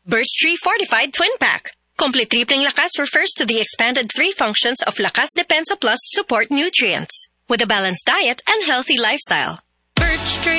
Birch Tree Fortified Twin Pack. Complete Tripling Lakas refers to the expanded 3 functions of Lakas Depensa Plus support nutrients with a balanced diet and healthy lifestyle. Birch Tree.